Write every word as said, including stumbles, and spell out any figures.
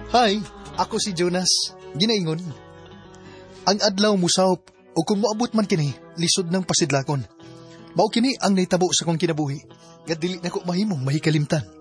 Hi, ako si Jonas. Ginaingon. Ang adlaw musawp o kung moabot man kini, lisod ng pasidlakon. Mao kini ang naitabo sa kong kinabuhi. Nga dili na ko mahimong mahikalimtan.